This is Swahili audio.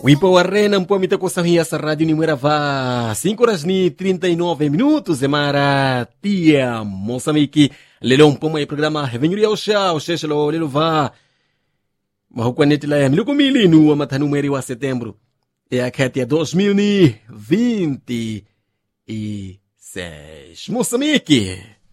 Wipa warena mpomita kwa sahia sa radio ni Mueravá. 5h39 e mara tia Moçambique. Lelo mpomo e programa Revenhuria o Xexelo lelo vá. Mahukwaneti la ya miluko milinu wa matanu mweri wa setembro. E a kati ya 2026. Moçambique.